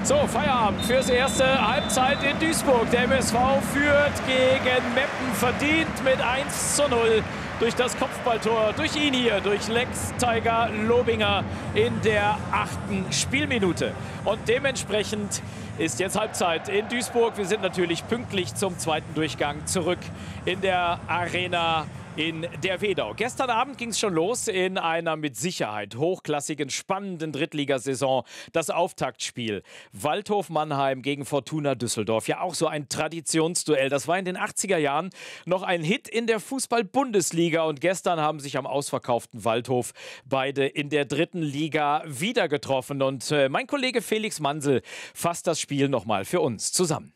So, Feierabend fürs erste Halbzeit in Duisburg. Der MSV führt gegen Meppen verdient mit 1:0 durch das Kopfballtor, durch ihn hier, durch Lex Tiger Lobinger in der 8. Spielminute. Und dementsprechend ist jetzt Halbzeit in Duisburg. Wir sind natürlich pünktlich zum zweiten Durchgang zurück in der Arena in der Wedau. Gestern Abend ging es schon los in einer mit Sicherheit hochklassigen, spannenden Drittligasaison. Das Auftaktspiel Waldhof Mannheim gegen Fortuna Düsseldorf. Ja, auch so ein Traditionsduell. Das war in den 80er Jahren noch ein Hit in der Fußball-Bundesliga. Und gestern haben sich am ausverkauften Waldhof beide in der 3. Liga wieder getroffen. Und mein Kollege Felix Mansel fasst das Spiel nochmal für uns zusammen.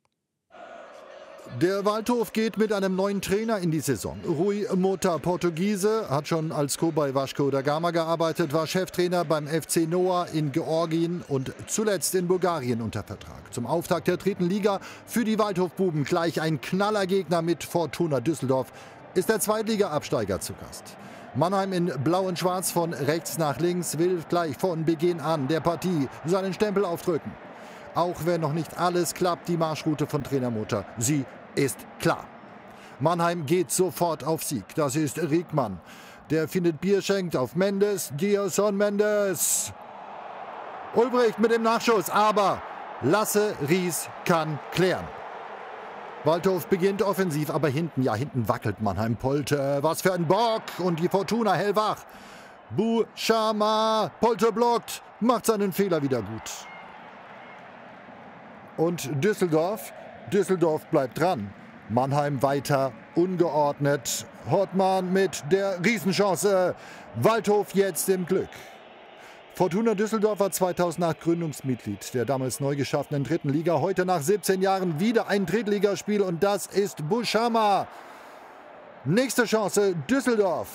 Der Waldhof geht mit einem neuen Trainer in die Saison. Rui Mota, Portugiese, hat schon als Co bei Vasco da Gama gearbeitet, war Cheftrainer beim FC Noah in Georgien und zuletzt in Bulgarien unter Vertrag. Zum Auftakt der 3. Liga für die Waldhof-Buben gleich ein Knallergegner mit Fortuna Düsseldorf ist der Zweitliga-Absteiger zu Gast. Mannheim in Blau und Schwarz von rechts nach links will gleich von Beginn an der Partie seinen Stempel aufdrücken. Auch wenn noch nicht alles klappt, die Marschroute von Trainer Mota, sie ist klar. Mannheim geht sofort auf Sieg. Das ist Riekmann. Der findet Bierschenk auf Mendes. Dierson Mendes. Ulbricht mit dem Nachschuss. Aber Lasse Ries kann klären. Waldhof beginnt offensiv, aber hinten wackelt Mannheim. Polte, was für ein Bock. Und die Fortuna hellwach. Buchama. Polte blockt, macht seinen Fehler wieder gut. Und Düsseldorf bleibt dran. Mannheim weiter ungeordnet. Hortmann mit der Riesenchance. Waldhof jetzt im Glück. Fortuna Düsseldorf war 2008 Gründungsmitglied der damals neu geschaffenen 3. Liga. Heute nach 17 Jahren wieder ein Drittligaspiel und das ist Buchama. Nächste Chance Düsseldorf.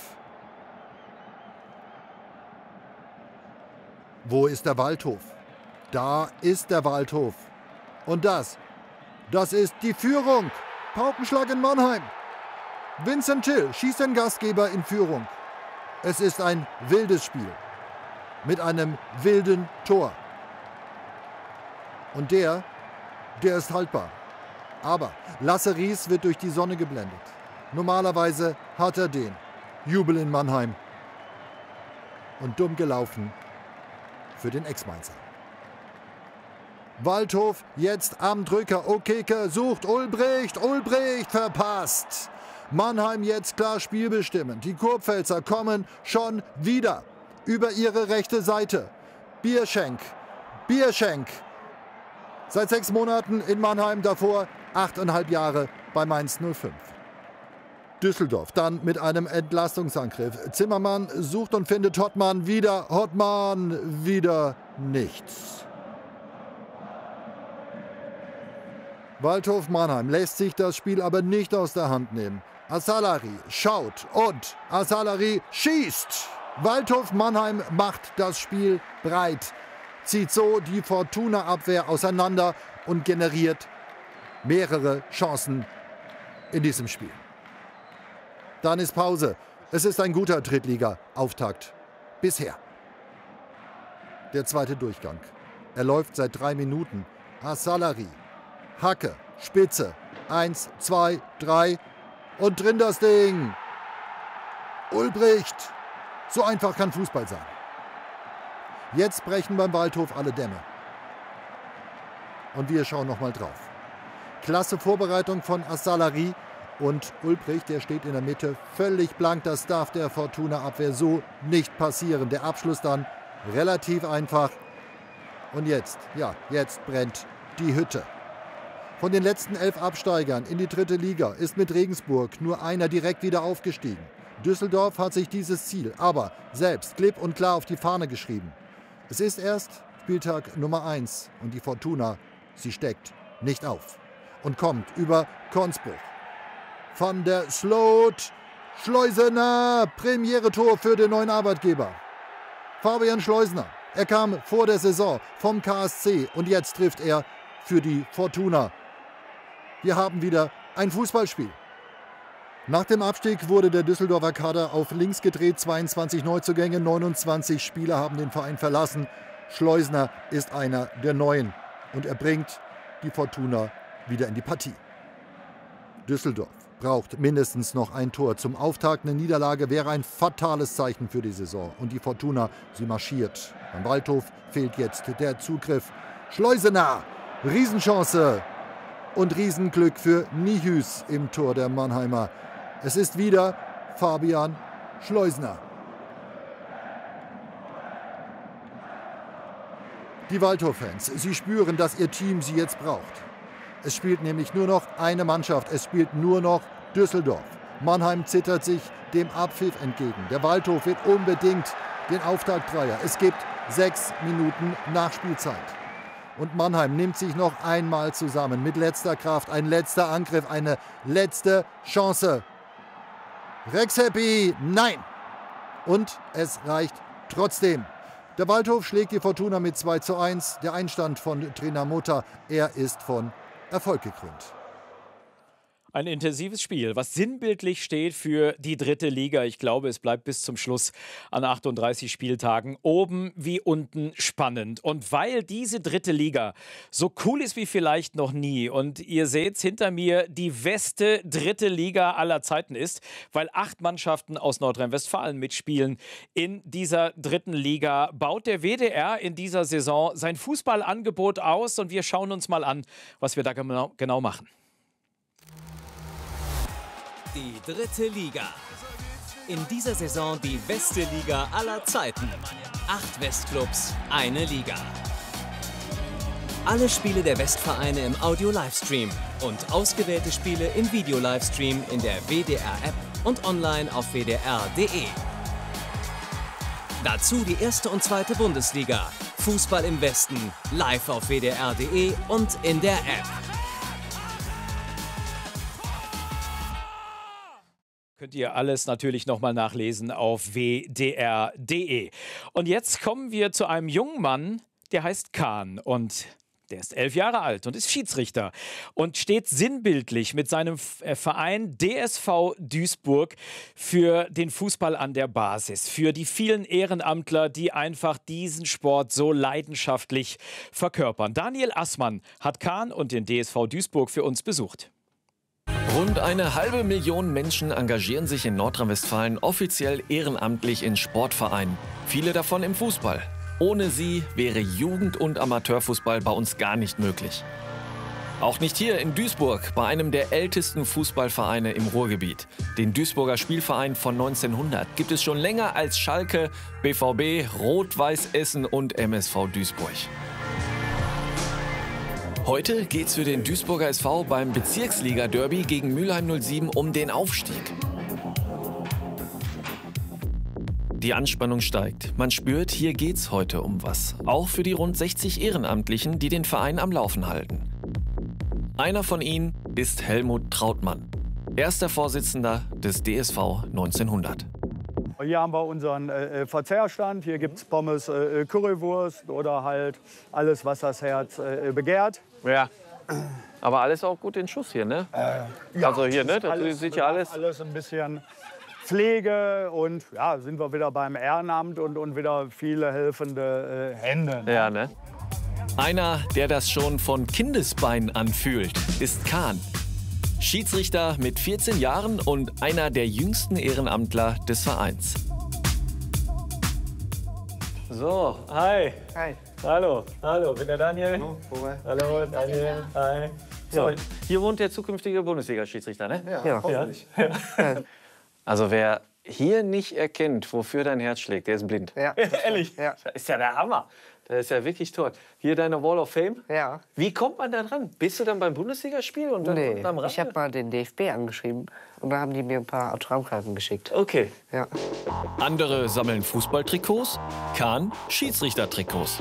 Wo ist der Waldhof? Da ist der Waldhof. Und das ist die Führung. Paukenschlag in Mannheim. Vincent Till schießt den Gastgeber in Führung. Es ist ein wildes Spiel. Mit einem wilden Tor. Und der ist haltbar. Aber Lasse Ries wird durch die Sonne geblendet. Normalerweise hat er den. Jubel in Mannheim. Und dumm gelaufen für den Ex-Mainzer. Waldhof jetzt am Drücker. Okeke sucht Ulbricht. Ulbricht verpasst. Mannheim jetzt klar spielbestimmend. Die Kurpfälzer kommen schon wieder über ihre rechte Seite. Bierschenk. Seit 6 Monaten in Mannheim, davor 8,5 Jahre bei Mainz 05. Düsseldorf dann mit einem Entlastungsangriff. Zimmermann sucht und findet Hortmann wieder. Hortmann wieder nichts. Waldhof Mannheim lässt sich das Spiel aber nicht aus der Hand nehmen. Asalari schaut und Asalari schießt. Waldhof Mannheim macht das Spiel breit, zieht so die Fortuna-Abwehr auseinander und generiert mehrere Chancen in diesem Spiel. Dann ist Pause. Es ist ein guter Drittliga-Auftakt. Bisher. Der zweite Durchgang. Er läuft seit 3 Minuten. Asalari. Hacke, Spitze, 1, 2, 3 und drin das Ding. Ulbricht. So einfach kann Fußball sein. Jetzt brechen beim Waldhof alle Dämme. Und wir schauen nochmal drauf. Klasse Vorbereitung von Asalari und Ulbricht, der steht in der Mitte völlig blank. Das darf der Fortuna-Abwehr so nicht passieren. Der Abschluss dann relativ einfach. Und jetzt brennt die Hütte. Von den letzten 11 Absteigern in die 3. Liga ist mit Regensburg nur einer direkt wieder aufgestiegen. Düsseldorf hat sich dieses Ziel aber selbst klipp und klar auf die Fahne geschrieben. Es ist erst Spieltag Nummer 1 und die Fortuna, sie steckt nicht auf und kommt über Consbruch. Van der Sloot, Schleusener, Premiere-Tor für den neuen Arbeitgeber. Fabian Schleusener, er kam vor der Saison vom KSC und jetzt trifft er für die Fortuna. Wir haben wieder ein Fußballspiel. Nach dem Abstieg wurde der Düsseldorfer Kader auf links gedreht. 22 Neuzugänge, 29 Spieler haben den Verein verlassen. Schleusener ist einer der Neuen. und er bringt die Fortuna wieder in die Partie. Düsseldorf braucht mindestens noch ein Tor zum Auftakt. Eine Niederlage wäre ein fatales Zeichen für die Saison. Und die Fortuna, sie marschiert. Beim Waldhof fehlt jetzt der Zugriff. Schleusener, Riesenchance und Riesenglück für Nihus im Tor der Mannheimer. Es ist wieder Fabian Schleusener. Die Waldhof-Fans, sie spüren, dass ihr Team sie jetzt braucht. Es spielt nämlich nur noch eine Mannschaft, es spielt nur noch Düsseldorf. Mannheim zittert sich dem Abpfiff entgegen. Der Waldhof will unbedingt den Auftaktdreier. Es gibt 6 Minuten Nachspielzeit. Und Mannheim nimmt sich noch einmal zusammen mit letzter Kraft. Ein letzter Angriff, eine letzte Chance. Rex Happy, nein! Und es reicht trotzdem. Der Waldhof schlägt die Fortuna mit 2:1. Der Einstand von Trainer Mota, er ist von Erfolg gekrönt. Ein intensives Spiel, was sinnbildlich steht für die 3. Liga. Ich glaube, es bleibt bis zum Schluss an 38 Spieltagen oben wie unten spannend. Und weil diese 3. Liga so cool ist wie vielleicht noch nie und ihr seht hinter mir, die beste 3. Liga aller Zeiten ist, weil 8 Mannschaften aus Nordrhein-Westfalen mitspielen in dieser 3. Liga, baut der WDR in dieser Saison sein Fußballangebot aus und wir schauen uns mal an, was wir da genau machen. Die 3. Liga. In dieser Saison die beste Liga aller Zeiten. 8 Westclubs, eine Liga. Alle Spiele der Westvereine im Audio-Livestream und ausgewählte Spiele im Video-Livestream in der WDR-App und online auf wdr.de. Dazu die 1. und 2. Bundesliga. Fußball im Westen, live auf wdr.de und in der App. Könnt ihr alles natürlich nochmal nachlesen auf wdr.de. Und jetzt kommen wir zu einem jungen Mann, der heißt Kahn und der ist 11 Jahre alt und ist Schiedsrichter und steht sinnbildlich mit seinem Verein DSV Duisburg für den Fußball an der Basis, für die vielen Ehrenamtler, die einfach diesen Sport so leidenschaftlich verkörpern. Daniel Assmann hat Kahn und den DSV Duisburg für uns besucht. Rund 500.000 Menschen engagieren sich in Nordrhein-Westfalen offiziell ehrenamtlich in Sportvereinen. Viele davon im Fußball. Ohne sie wäre Jugend- und Amateurfußball bei uns gar nicht möglich. Auch nicht hier in Duisburg, bei einem der ältesten Fußballvereine im Ruhrgebiet. Den Duisburger Spielverein von 1900 gibt es schon länger als Schalke, BVB, Rot-Weiß Essen und MSV Duisburg. Heute geht's für den Duisburger SV beim Bezirksliga-Derby gegen Mülheim 07 um den Aufstieg. Die Anspannung steigt. Man spürt, hier geht's heute um was. Auch für die rund 60 Ehrenamtlichen, die den Verein am Laufen halten. Einer von ihnen ist Helmut Trautmann, erster Vorsitzender des DSV 1900. Hier haben wir unseren Verzehrstand. Hier gibt es Pommes, Currywurst oder halt alles, was das Herz begehrt. Ja, aber alles auch gut in Schuss hier, ne? Ja, also hier, ne? Das sieht ja alles. Alles ein bisschen Pflege und ja, sind wir wieder beim Ehrenamt und wieder viele helfende Hände. Ja, ne? Einer, der das schon von Kindesbeinen anfühlt, ist Kahn. Schiedsrichter mit 14 Jahren und einer der jüngsten Ehrenamtler des Vereins. So, hi. Hi. Hallo, hallo, bin der Daniel. Hallo, Daniel. Hi. So, hier wohnt der zukünftige Bundesliga-Schiedsrichter, ne? Ja, hoffentlich. Ja. Also wer hier nicht erkennt, wofür dein Herz schlägt, der ist blind. Ja. Ehrlich? Ja. Das ist ja der Hammer. Das ist ja wirklich toll. Hier deine Wall of Fame. Ja. Wie kommt man da dran? Bist du dann beim Bundesligaspiel und dann Nee, beim Rand? ich habe mal den DFB angeschrieben und da haben die mir ein paar Autogrammkarten geschickt. Okay. Ja. Andere sammeln Fußballtrikots, Kahn Schiedsrichtertrikots.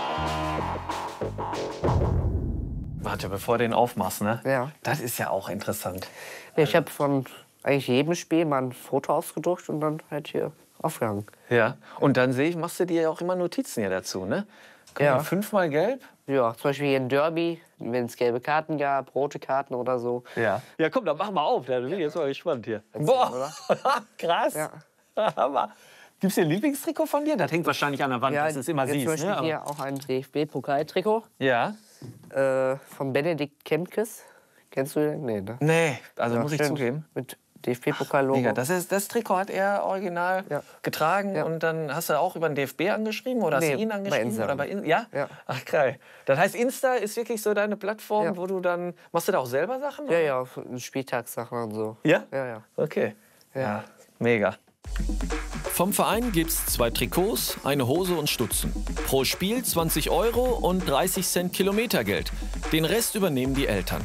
Warte, bevor du den aufmachst, ne? Ja. Das ist ja auch interessant. Nee, ich habe von eigentlich jedem Spiel mal ein Foto ausgedruckt und dann halt hier aufgehangen. Ja. Und dann sehe ich, machst du dir ja auch immer Notizen hier dazu, ne? Guck Ja. mal, 5-mal gelb. Ja, zum Beispiel hier ein Derby, wenn es gelbe Karten gab, rote Karten oder so. Ja. Ja, komm, dann mach mal auf. Da bin ich jetzt mal gespannt hier. Erzähl, Boah, krass. Ja. Hammer. Gibt's hier ein Lieblingstrikot von dir? Das hängt wahrscheinlich an der Wand, dass du es immer jetzt siehst. zum Beispiel Ne? hier auch ein DFB-Pokaltrikot. Ja. Von Benedikt Kemkes. Kennst du den? Nee, ne? Nee, also Ja, muss ich stimmt. zugeben. Mit DFB-Pokal-Logo. Mega. Das Trikot hat er original getragen Ja. und dann hast du auch über den DFB angeschrieben oder hast du ihn angeschrieben? Insta. Oder ja? Ja. Ach, geil. Das heißt, Insta ist wirklich so deine Plattform, wo du dann... Machst du da auch selber Sachen? Ja, ja, Spieltagssachen und so. Ja? Ja, ja. Okay. Ja, mega. Vom Verein gibt's 2 Trikots, eine Hose und Stutzen. Pro Spiel 20 € und 30 Cent Kilometergeld. Den Rest übernehmen die Eltern.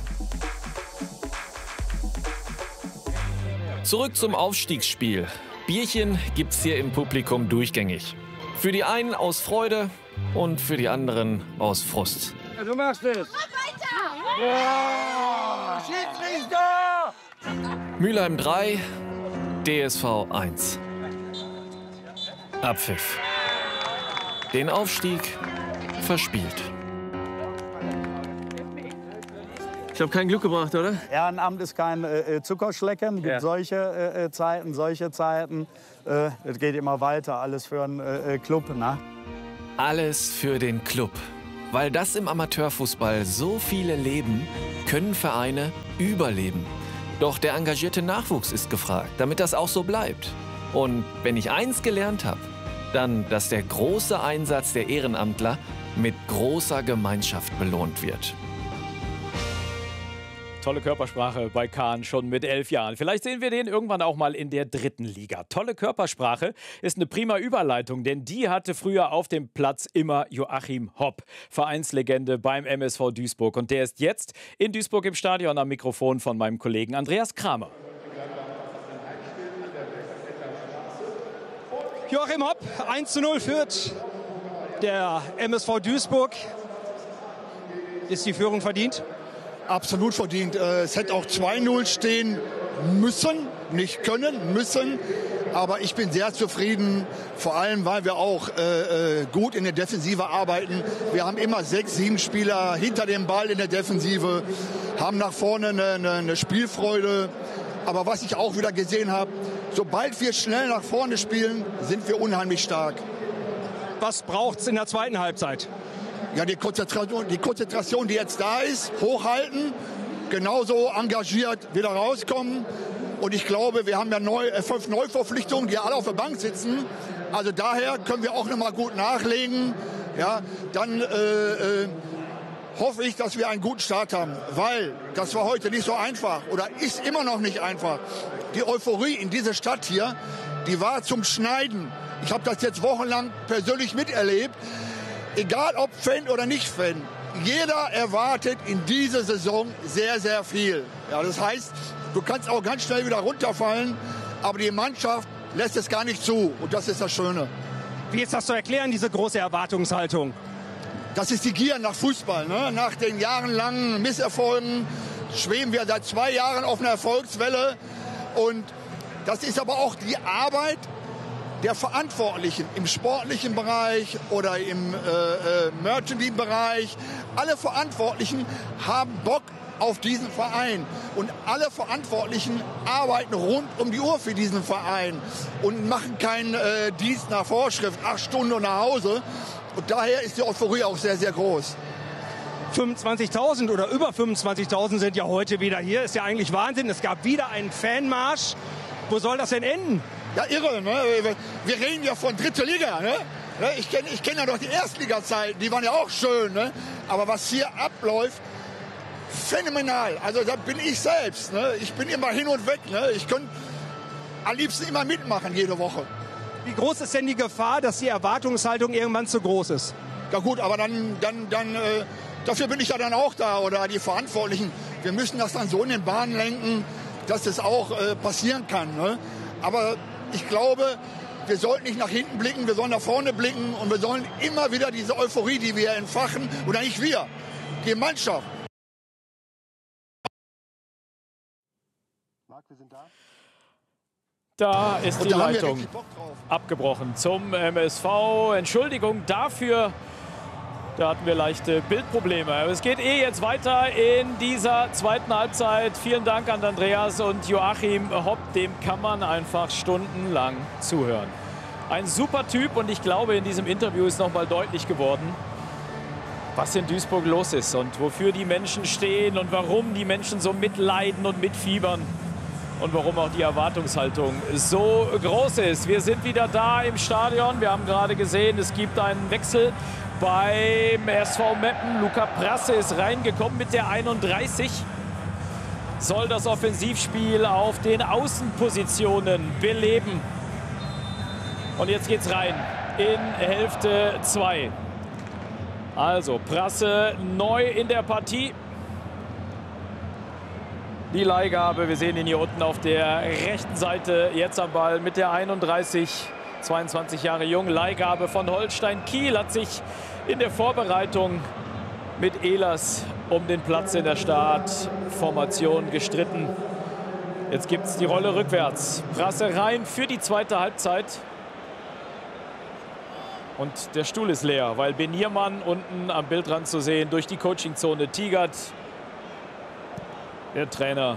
Zurück zum Aufstiegsspiel. Bierchen gibt's hier im Publikum durchgängig. Für die einen aus Freude und für die anderen aus Frust. Ja, du machst es. Ja, Schiedsrichter! Mülheim 3, DSV 1. Abpfiff. Den Aufstieg verspielt. Ich habe kein Glück gebracht, oder? Ehrenamt ist kein Zuckerschlecken. Es gibt solche Zeiten, solche Zeiten. Es geht immer weiter, alles für einen Club. Ne? Alles für den Club. Weil das im Amateurfußball so viele leben, können Vereine überleben. Doch der engagierte Nachwuchs ist gefragt, damit das auch so bleibt. Und wenn ich eins gelernt habe, dann, dass der große Einsatz der Ehrenamtler mit großer Gemeinschaft belohnt wird. Tolle Körpersprache bei Kahn schon mit 11 Jahren. Vielleicht sehen wir den irgendwann auch mal in der 3. Liga. Tolle Körpersprache ist eine prima Überleitung, denn die hatte früher auf dem Platz immer Joachim Hopp, Vereinslegende beim MSV Duisburg. Und der ist jetzt in Duisburg im Stadion am Mikrofon von meinem Kollegen Andreas Kramer. Joachim Hopp, 1:0 führt der MSV Duisburg. Ist die Führung verdient? Absolut verdient. Es hätte auch 2:0 stehen müssen, nicht können, müssen. Aber ich bin sehr zufrieden, vor allem, weil wir auch gut in der Defensive arbeiten. Wir haben immer 6, 7 Spieler hinter dem Ball in der Defensive, haben nach vorne eine Spielfreude. Aber was ich auch wieder gesehen habe, sobald wir schnell nach vorne spielen, sind wir unheimlich stark. Was braucht's in der zweiten Halbzeit? Ja, die Konzentration, die jetzt da ist, hochhalten, genauso engagiert wieder rauskommen. Und ich glaube, wir haben ja 5 Neuverpflichtungen, die alle auf der Bank sitzen. Also daher können wir auch noch mal gut nachlegen. Ja, dann hoffe ich, dass wir einen guten Start haben, weil das war heute nicht so einfach oder ist immer noch nicht einfach. Die Euphorie in dieser Stadt hier, die war zum Schneiden. Ich habe das jetzt wochenlang persönlich miterlebt. Egal ob Fan oder nicht Fan, jeder erwartet in dieser Saison sehr, sehr viel. Ja, das heißt, du kannst auch ganz schnell wieder runterfallen, aber die Mannschaft lässt es gar nicht zu und das ist das Schöne. Wie ist das zu erklären, diese große Erwartungshaltung? Das ist die Gier nach Fußball. Ne? Nach den jahrelangen Misserfolgen schweben wir seit 2 Jahren auf einer Erfolgswelle. Und das ist aber auch die Arbeit der Verantwortlichen im sportlichen Bereich oder im Merchandising-Bereich. Alle Verantwortlichen haben Bock auf diesen Verein. Und alle Verantwortlichen arbeiten rund um die Uhr für diesen Verein und machen keinen Dienst nach Vorschrift, 8 Stunden und nach Hause. Und daher ist die Euphorie auch sehr, sehr groß. 25.000 oder über 25.000 sind ja heute wieder hier. Ist ja eigentlich Wahnsinn. Es gab wieder einen Fanmarsch. Wo soll das denn enden? Ja, irre. Ne? Wir reden ja von 3. Liga. Ne? Ich kenn ja noch die Erstliga-Zeiten. Die waren ja auch schön. Ne? Aber was hier abläuft, phänomenal. Also da bin ich selbst. Ne? Ich bin immer hin und weg. Ne? Ich könnte am liebsten immer mitmachen jede Woche. Wie groß ist denn die Gefahr, dass die Erwartungshaltung irgendwann zu groß ist? Ja gut, aber dann dafür bin ich ja dann auch da oder die Verantwortlichen. Wir müssen das dann so in den Bahnen lenken, dass es auch passieren kann. Ne? Aber ich glaube, wir sollten nicht nach hinten blicken, wir sollen nach vorne blicken und wir sollen immer wieder diese Euphorie, die wir entfachen, oder nicht wir, die Mannschaft. Marc, wir sind da. Da ist die Leitung abgebrochen zum MSV. Entschuldigung dafür. Da hatten wir leichte Bildprobleme. Aber es geht jetzt weiter in dieser zweiten Halbzeit. Vielen Dank an Andreas und Joachim Hopp. Dem kann man einfach stundenlang zuhören. Ein super Typ und ich glaube, in diesem Interview ist noch mal deutlich geworden, was in Duisburg los ist und wofür die Menschen stehen und warum die Menschen so mitleiden und mitfiebern und warum auch die Erwartungshaltung so groß ist. Wir sind wieder da im Stadion. Wir haben gerade gesehen, es gibt einen Wechsel beim SV Meppen. Luca Prasse ist reingekommen mit der 31. Soll das Offensivspiel auf den Außenpositionen beleben. Und jetzt geht's rein in Hälfte 2. Also Prasse neu in der Partie. Die Leihgabe, wir sehen ihn hier unten auf der rechten Seite, jetzt am Ball mit der 31, 22 Jahre jung. Leihgabe von Holstein Kiel, hat sich in der Vorbereitung mit Ehlers um den Platz in der Startformation gestritten. Jetzt gibt es die Rolle rückwärts. Prasse rein für die zweite Halbzeit. Und der Stuhl ist leer, weil Beniermann unten am Bildrand zu sehen durch die Coachingzone tigert. Der Trainer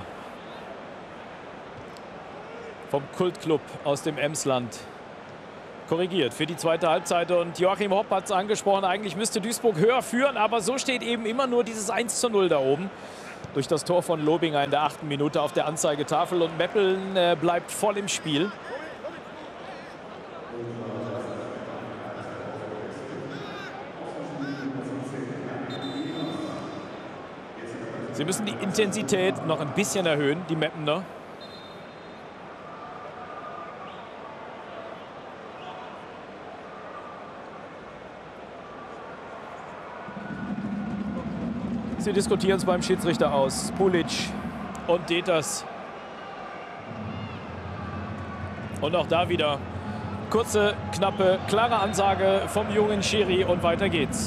vom Kultclub aus dem Emsland korrigiert für die zweite Halbzeit. Und Joachim Hopp hat es angesprochen, eigentlich müsste Duisburg höher führen, aber so steht eben immer nur dieses 1:0 da oben. Durch das Tor von Lobinger in der 8. Minute auf der Anzeigetafel. Und Meppeln bleibt voll im Spiel. Sie müssen die Intensität noch ein bisschen erhöhen, die Meppener. Sie diskutieren es beim Schiedsrichter aus. Pulic und Deters. Und auch da wieder kurze, knappe, klare Ansage vom jungen Schiri und weiter geht's.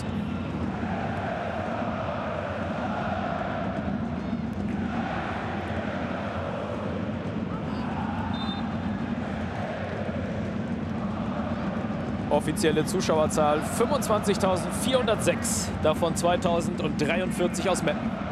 Offizielle Zuschauerzahl 25.406, davon 2.043 aus Meppen.